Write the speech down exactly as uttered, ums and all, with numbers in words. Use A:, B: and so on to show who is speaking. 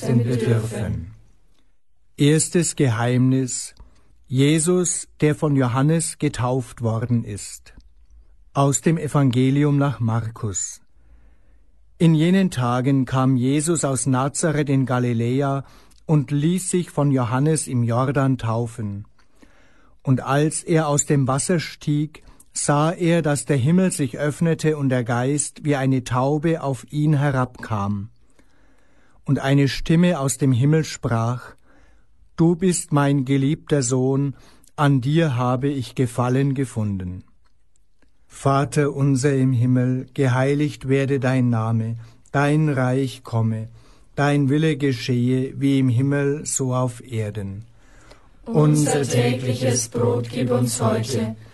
A: Nächsten bedürfen.
B: Erstes Geheimnis: Jesus, der von Johannes getauft worden ist. Aus dem Evangelium nach Markus. In jenen Tagen kam Jesus aus Nazareth in Galiläa und ließ sich von Johannes im Jordan taufen. Und als er aus dem Wasser stieg, sah er, dass der Himmel sich öffnete und der Geist wie eine Taube auf ihn herabkam. Und eine Stimme aus dem Himmel sprach: Du bist mein geliebter Sohn, an dir habe ich Gefallen gefunden. Vater unser im Himmel, geheiligt werde dein Name, dein Reich komme, dein Wille geschehe, wie im Himmel, so auf Erden.
A: Unser tägliches Brot gib uns heute